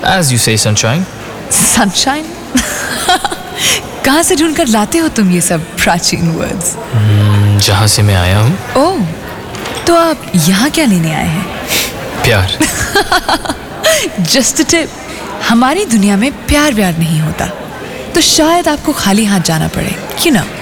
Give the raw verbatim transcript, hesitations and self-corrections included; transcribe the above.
As you say, sunshine. Sunshine? कहाँ से ढूंढ कर लाते हो तुम ये सब प्राचीन वर्ड्स? hmm, जहाँ से मैं आया हूँ. ओह, तो आप यहाँ क्या लेने आए हैं? प्यार. जस्ट टिप, हमारी दुनिया में प्यार व्यार नहीं होता, तो शायद आपको खाली हाथ जाना पड़े, you know.